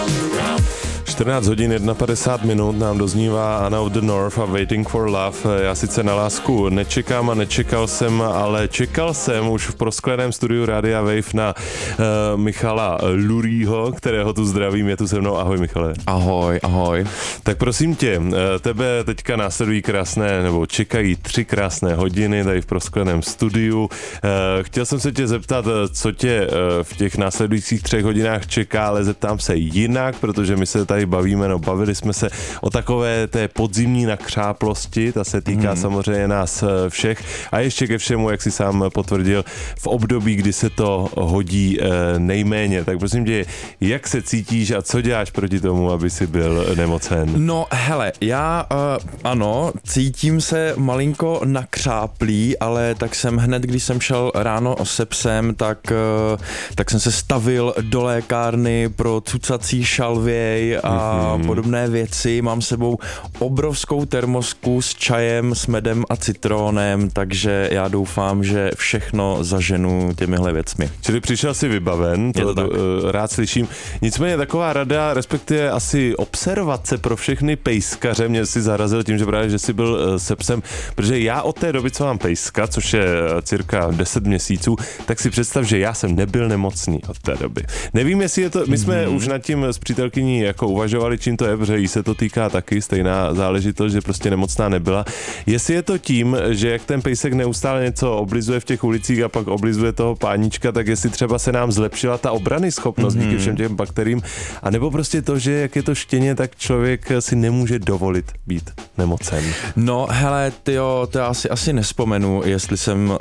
14 hodin 51 minut nám doznívá Anna of the North a Waiting for Love. Já sice na lásku nečekám a nečekal jsem, ale čekal jsem už v proskleném studiu Rádia Wave na Michala Lurýho, kterého tu zdravím, je tu se mnou. Ahoj Michale. Ahoj, ahoj. Tak prosím tě, tebe teďka následují krásné, nebo čekají 3 krásné hodiny tady v proskleném studiu. Chtěl jsem se tě zeptat, co tě v těch následujících 3 hodinách čeká, ale zeptám se jinak, protože my se tady bavili jsme se o takové té podzimní nakřáplosti, ta se týká samozřejmě nás všech a ještě ke všemu, jak si sám potvrdil, v období, kdy se to hodí nejméně. Tak prosím tě, jak se cítíš a co děláš proti tomu, aby si byl nemocen? No hele, já ano, cítím se malinko nakřáplý, ale tak jsem hned, když jsem šel ráno se psem, tak jsem se stavil do lékárny pro cucací šalvěj a podobné věci. Mám s sebou obrovskou termosku s čajem, s medem a citrónem, takže já doufám, že všechno zaženu těmihle věcmi. Čili přišel jsi vybaven, to rád slyším. Nicméně taková rada, respektive asi observace pro všechny pejskaře, mě si zarazil tím, že právě, že jsi byl se psem, protože já od té doby, co mám pejska, což je cirka 10 měsíců, tak si představ, že já jsem nebyl nemocný od té doby. Nevím, jestli je to, my jsme už nad tím s přítelkyní jako uvažovali, čím to je, protože jí se to týká taky, stejná záležitost, že prostě nemocná nebyla. Jestli je to tím, že jak ten pejsek neustále něco oblizuje v těch ulicích a pak oblizuje toho páníčka, tak jestli třeba se nám zlepšila ta obrany schopnost díky všem těm bakteriím, a nebo prostě to, že jak je to štěně, tak člověk si nemůže dovolit být nemocen. No hele, tyjo, to já asi nespomenu, jestli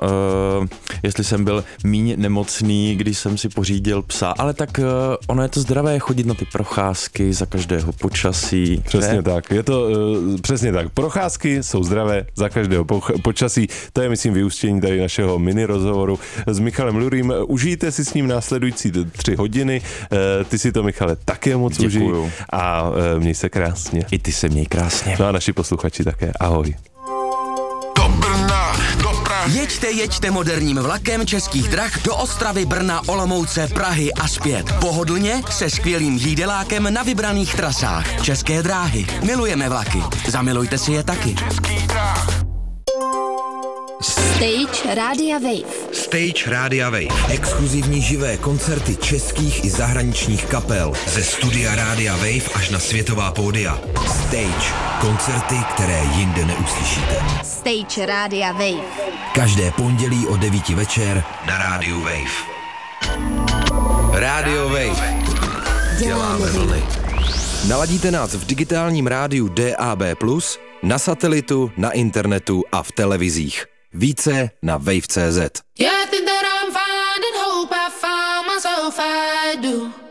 jsem byl míň nemocný, když jsem si pořídil psa, ale tak ono je to zdravé chodit na ty procházky za každého počasí. Přesně tak, je to přesně tak. Procházky jsou zdravé za každého počasí. To je, myslím, vyústění tady našeho mini rozhovoru s Michalem Lurým. Užijte si s ním následující 3 hodiny. Ty si to, Michale, také moc užij. A měj se krásně. I ty se měj krásně. No a naši posluchači také. Ahoj. Jeďte moderním vlakem Českých drah do Ostravy, Brna, Olomouce, Prahy a zpět. Pohodlně se skvělým jídelákem na vybraných trasách. České dráhy. Milujeme vlaky. Zamilujte si je taky. Stage Rádia Wave. Stage Rádia Wave. Exkluzivní živé koncerty českých i zahraničních kapel. Ze studia Rádia Wave až na světová pódia. Stage. Koncerty, které jinde neuslyšíte. Stage Rádia Wave. Každé pondělí o 9 večer na Rádiu Wave. Rádio Wave. Děláme vlny. Naladíte nás v digitálním rádiu DAB+, na satelitu, na internetu a v televizích. Více na wave.cz. Yeah, I think that I'm finding hope. I find myself, I do.